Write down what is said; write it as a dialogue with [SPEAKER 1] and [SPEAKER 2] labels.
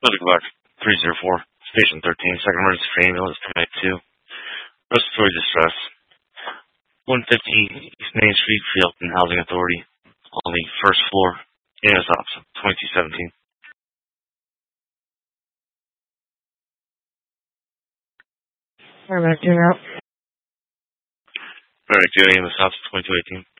[SPEAKER 1] Medical Box 304, Station 13, second emergency for ambulance, Command 2. Respiratory distress. 150 East Main Street, Fielton Housing Authority, on the first floor, ANSOPS, 2217.
[SPEAKER 2] Paramedic 2 out.
[SPEAKER 1] Paramedic 2 ANSOPS, 2218.